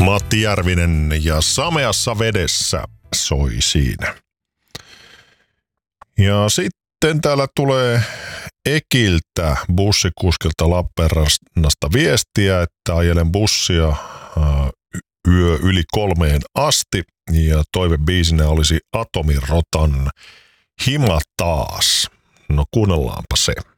Matti Järvinen ja Sameassa vedessä soi siinä. Ja sitten täällä tulee Ekiltä, bussikuskilta Lappeenrannasta viestiä, että ajelen bussia yö yli 3 asti ja toivebiisinä olisi Atomirotan Hima taas. No kuunnellaanpa se.